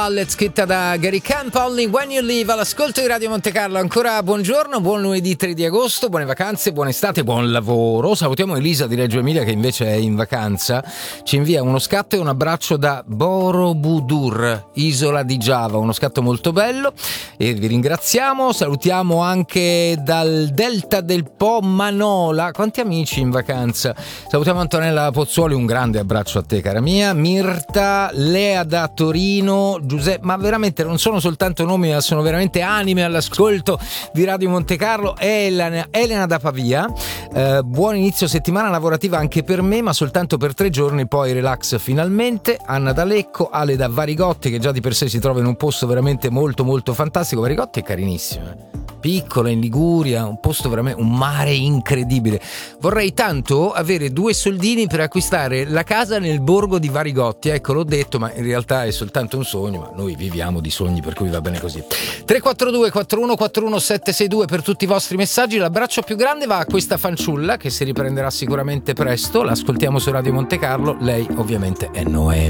Scritta da Gary Camp, Only When You Leave, all'ascolto di Radio Monte Carlo. Ancora buongiorno, buon lunedì 3 di agosto, buone vacanze, buona estate, buon lavoro. Salutiamo Elisa di Reggio Emilia che invece è in vacanza, ci invia uno scatto e un abbraccio da Borobudur, isola di Giava, uno scatto molto bello e vi ringraziamo. Salutiamo anche dal Delta del Po Manola, quanti amici in vacanza. Salutiamo Antonella Pozzuoli, un grande abbraccio a te cara mia. Mirta, Lea da Torino, Giuseppe, ma veramente non sono soltanto nomi, ma sono veramente anime all'ascolto di Radio Monte Carlo. Elena da Pavia, buon inizio settimana lavorativa anche per me, ma soltanto per 3 giorni, poi relax finalmente. Anna da Lecco, Ale da Varigotti, che già di per sé si trova in un posto veramente molto molto fantastico. Varigotti è carinissimo, piccola in Liguria, un posto veramente, un mare incredibile. Vorrei tanto avere 2 soldini per acquistare la casa nel borgo di Varigotti, ecco, l'ho detto, ma in realtà è soltanto un sogno, ma noi viviamo di sogni, per cui va bene così. 342 4141 762 per tutti i vostri messaggi. L'abbraccio più grande va a questa fanciulla che si riprenderà sicuramente presto, l'ascoltiamo su Radio Monte Carlo, lei ovviamente è Noemi.